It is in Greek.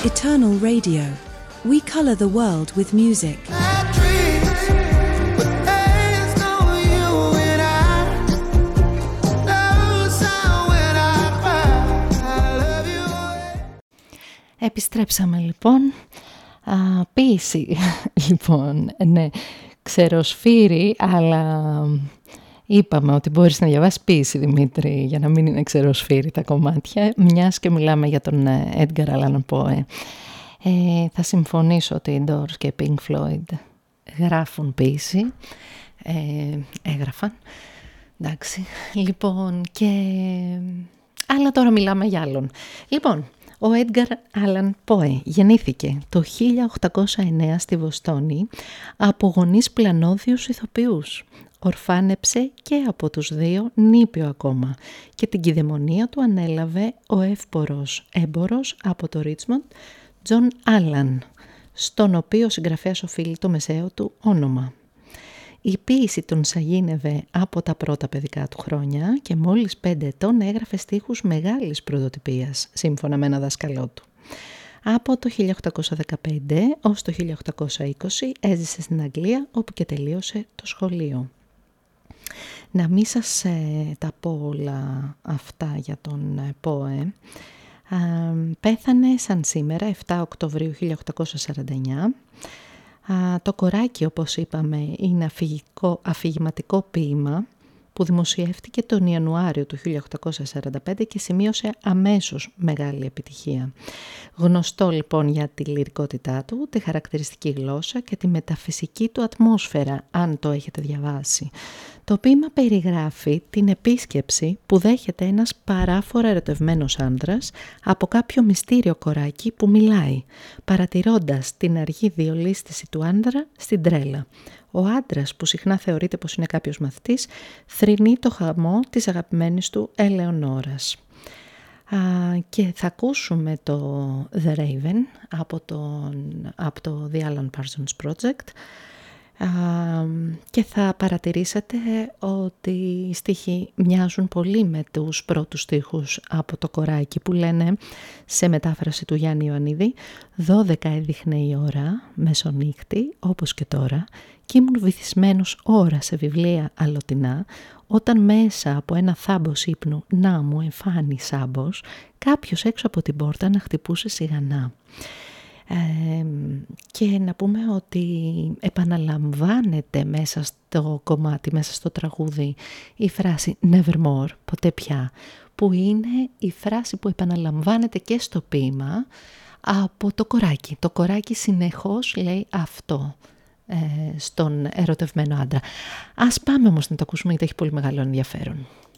Eternal Radio. We color the world with music. Επιστρέψαμε λοιπόν. Ποίηση λοιπόν, ναι, ξεροσφύρι, αλλά είπαμε ότι μπορείς να διαβάσεις ποίηση, Δημήτρη, για να μην είναι ξεροσφύρι τα κομμάτια, μιας και μιλάμε για τον Edgar Allan Poe. Θα συμφωνήσω ότι οι Doors και Pink Floyd γράφουν ποίηση, έγραφαν, εντάξει, λοιπόν, αλλά τώρα μιλάμε για άλλον. Λοιπόν, ο Edgar Allan Poe γεννήθηκε το 1809 στη Βοστόνη από γονείς πλανόδιους ηθοποιούς. Ορφάνεψε και από τους δύο νήπιο ακόμα και την κηδεμονία του ανέλαβε ο εύπορος έμπορος από το Ρίτσμοντ, John Allan, στον οποίο ο συγγραφέας οφείλει το μεσαίο του όνομα. Η ποίηση τον σαγίνευε από τα πρώτα παιδικά του χρόνια και μόλις 5 ετών έγραφε στίχους μεγάλης πρωτοτυπίας, σύμφωνα με ένα δάσκαλό του. Από το 1815 ως το 1820 έζησε στην Αγγλία, όπου και τελείωσε το σχολείο. Να μην σας τα πω όλα αυτά για τον Πόε. Πέθανε σαν σήμερα, 7 Οκτωβρίου 1849. Το κοράκι, όπως είπαμε, είναι αφηγηματικό ποίημα που δημοσιεύτηκε τον Ιανουάριο του 1845 και σημείωσε αμέσως μεγάλη επιτυχία. Γνωστό λοιπόν για τη λυρικότητά του, τη χαρακτηριστική γλώσσα και τη μεταφυσική του ατμόσφαιρα, αν το έχετε διαβάσει. Το ποίημα περιγράφει την επίσκεψη που δέχεται ένας παράφορα ερωτευμένος άντρας από κάποιο μυστήριο κοράκι που μιλάει, παρατηρώντας την αργή διολίσθηση του άντρα στην τρέλα. Ο άντρας, που συχνά θεωρείται πως είναι κάποιος μαθητής, θρηνεί το χαμό της αγαπημένης του Ελεονόρας. Και θα ακούσουμε το The Raven από το The Alan Parsons Project και θα παρατηρήσετε ότι οι στίχοι μοιάζουν πολύ με τους πρώτους στίχους από το κοράκι που λένε, σε μετάφραση του Γιάννη Ιωαννίδη, 12 έδειχνε η ώρα, μεσονύχτη, όπως και τώρα, κι ήμουν βυθισμένος ώρα σε βιβλία αλλοτινά, όταν μέσα από ένα θάμπος ύπνου να μου εμφάνει σάμπος, κάποιος έξω από την πόρτα να χτυπούσε σιγανά. Και να πούμε ότι επαναλαμβάνεται μέσα στο κομμάτι, μέσα στο τραγούδι, η φράση nevermore, ποτέ πια, που είναι η φράση που επαναλαμβάνεται και στο ποίημα από το κοράκι. Το κοράκι συνεχώς λέει αυτό στον ερωτευμένο άντρα. Ας πάμε όμως να το ακούσουμε, γιατί έχει πολύ μεγάλο ενδιαφέρον.